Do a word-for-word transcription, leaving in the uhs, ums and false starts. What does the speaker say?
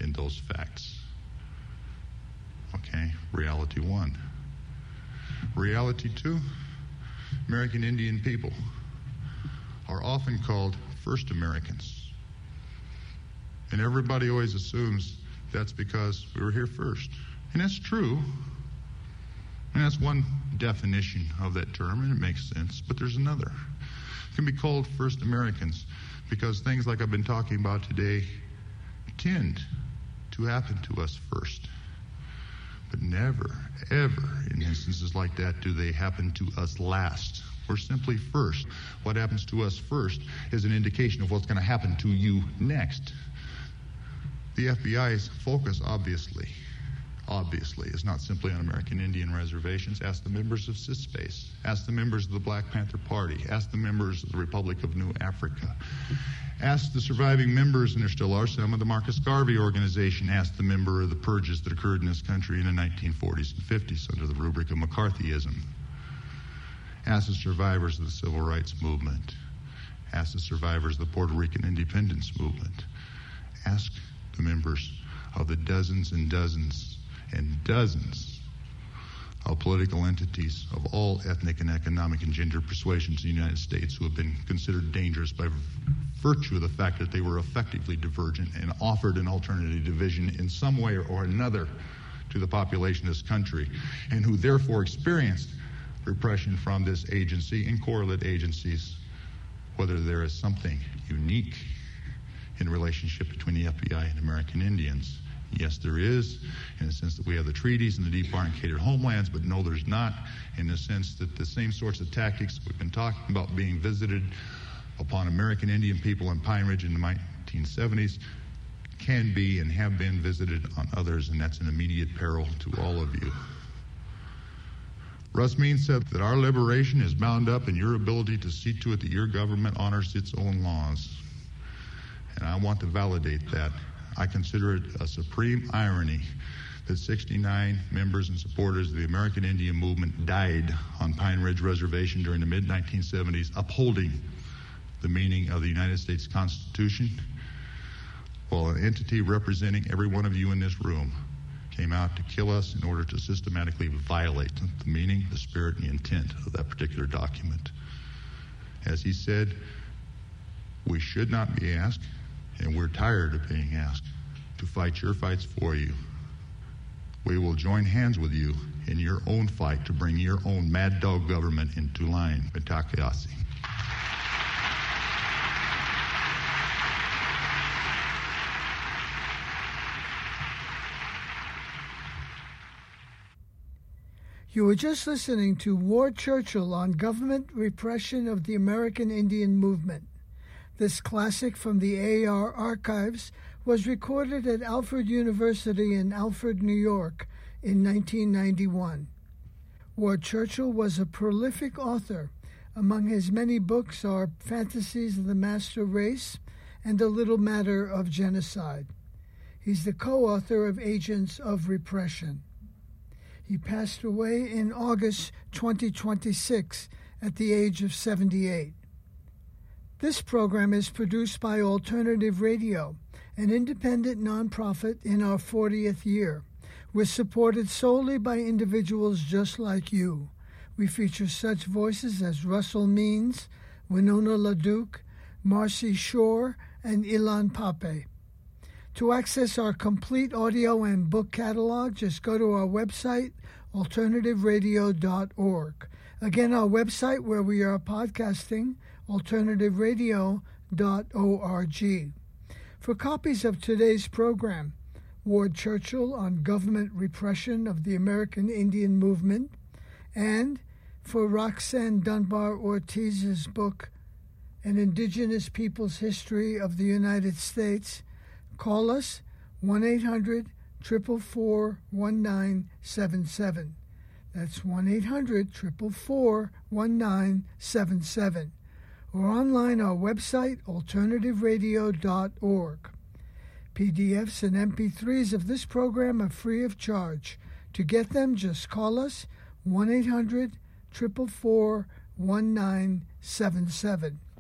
in those facts. Okay, reality one. Reality two, American Indian people are often called first Americans. And everybody always assumes that's because we were here first. And that's true. And that's one definition of that term, and it makes sense. But there's another. It can be called first Americans because things like I've been talking about today tend to happen to us first. But never, ever, in instances like that, do they happen to us last. We're simply first. What happens to us first is an indication of what's going to happen to you next. The F B I's focus, obviously, obviously, is not simply on American Indian reservations. Ask the members of CISPACE. Ask the members of the Black Panther Party. Ask the members of the Republic of New Africa. Ask the surviving members, and there still are some, of the Marcus Garvey organization. Ask the member of the purges that occurred in this country in the nineteen forties and fifties under the rubric of McCarthyism. Ask the survivors of the Civil Rights Movement. Ask the survivors of the Puerto Rican Independence Movement. Ask the members of the dozens and dozens and dozens of political entities of all ethnic and economic and gender persuasions in the United States who have been considered dangerous by virtue of the fact that they were effectively divergent and offered an alternative division in some way or another to the population of this country, and who therefore experienced repression from this agency and correlate agencies, whether there is something unique in relationship between the F B I and American Indians. Yes, there is, in the sense that we have the treaties and the demarcated homelands, but no, there's not, in the sense that the same sorts of tactics we've been talking about being visited upon American Indian people in Pine Ridge in the nineteen seventies can be and have been visited on others, and that's an immediate peril to all of you. Russ Means said that our liberation is bound up in your ability to see to it that your government honors its own laws. And I want to validate that. I consider it a supreme irony that sixty-nine members and supporters of the American Indian movement died on Pine Ridge Reservation during the mid nineteen seventies, upholding the meaning of the United States Constitution, while an entity representing every one of you in this room came out to kill us in order to systematically violate the meaning, the spirit, and the intent of that particular document. As he said, we should not be asked, and we're tired of being asked, to fight your fights for you. We will join hands with you in your own fight to bring your own mad dog government into line. Mitakeasi. You were just listening to Ward Churchill on government repression of the American Indian movement. This classic from the A R archives was recorded at Alfred University in Alfred, New York in nineteen ninety-one. Ward Churchill was a prolific author. Among his many books are Fantasies of the Master Race and A Little Matter of Genocide. He's the co-author of Agents of Repression. He passed away in August twenty twenty-six at the age of seventy-eight. This program is produced by Alternative Radio, an independent nonprofit in our fortieth year. We're supported solely by individuals just like you. We feature such voices as Russell Means, Winona LaDuke, Marcy Shore, and Ilan Pape. To access our complete audio and book catalog, just go to our website, alternative radio dot org. Again, our website where we are podcasting, alternative radio dot org. For copies of today's program, Ward Churchill on government repression of the American Indian movement, and for Roxanne Dunbar Ortiz's book, An Indigenous People's History of the United States, call us one eight hundred, four four four, one nine seven seven. That's one eight hundred, four four four, one nine seven seven. Or online our website, alternative radio dot org. P D Fs and M P threes of this program are free of charge. To get them, just call us one eight hundred, four four four, one nine seven seven.